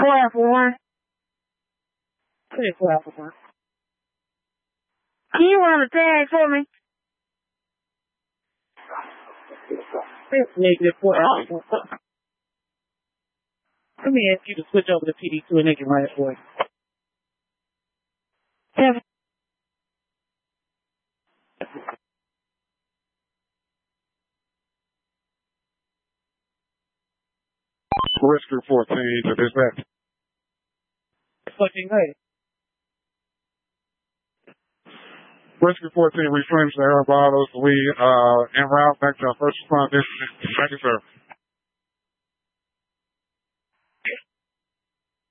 Class 1. Say class 1. Can you run the tag for me? This negative 4. Let me ask you to switch over to PD2 and they can run it for you. 7. Rescue 14 to dispatch. Fucking good. Rescue 14 reframes the air bottles. We en route back to our first response. Thank you, sir.